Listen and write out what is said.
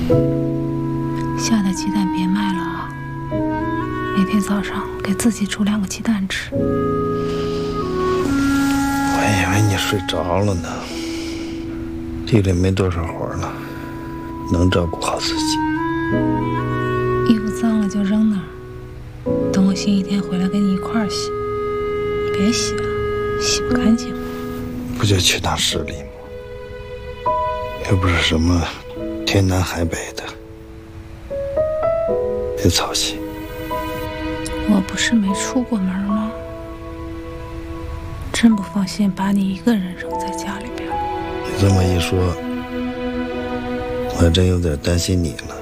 下的鸡蛋别卖了啊！每天早上给自己煮2个鸡蛋吃。 我以为你睡着了呢，地里没多少活了，能照顾好自己。 衣服脏了就扔那儿，等我星期天回来跟你一块儿洗。别洗了，洗不干净。 不就去趟市里吗？又不是什么天南海北的，别操心。 我不是没出过门吗？真不放心把你一个人扔在家里边。 你这么一说，我还真有点担心你了。